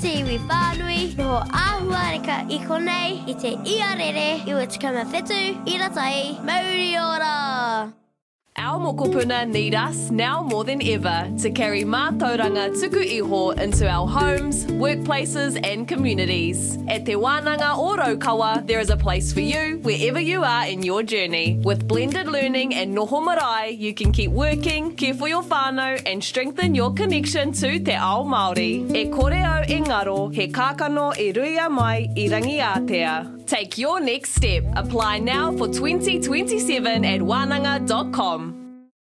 te iwi whānui, noho āhua reka I konei I te iarere I ua tikama whetu, iratai, mauri ora! Our mokopuna need us now more than ever to carry mātauranga tuku iho into our homes, workplaces and communities. At Te Wānanga o Raukawa, there is a place for you wherever you are in your journey. With blended learning and noho marae, you can keep working, care for your whānau and strengthen your connection to te ao Māori. E kore au e ngaro, he kākano e ruia mai I Rangiatea. Take your next step. Apply now for 2027 at wananga.com.